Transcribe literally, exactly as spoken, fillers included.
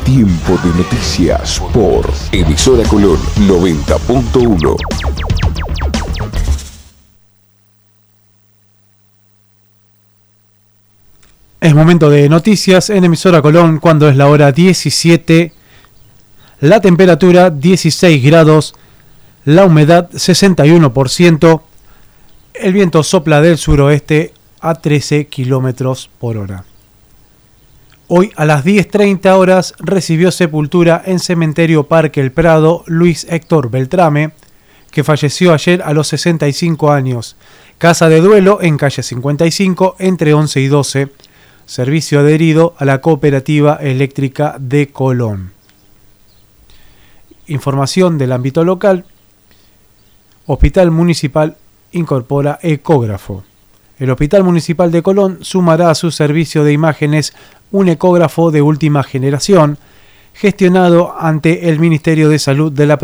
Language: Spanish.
Tiempo de noticias por Emisora Colón noventa punto uno. Es momento de noticias en Emisora Colón cuando es la hora diecisiete, la temperatura dieciséis grados, la humedad sesenta y uno por ciento, el viento sopla del suroeste a trece kilómetros por hora. Hoy a las diez treinta horas recibió sepultura en Cementerio Parque El Prado Luis Héctor Beltrame, que falleció ayer a los sesenta y cinco años. Casa de duelo en calle cincuenta y cinco entre once y doce. Servicio adherido a la Cooperativa Eléctrica de Colón. Información del ámbito local. Hospital Municipal incorpora ecógrafo. El Hospital Municipal de Colón sumará a su servicio de imágenes un ecógrafo de última generación, gestionado ante el Ministerio de Salud de la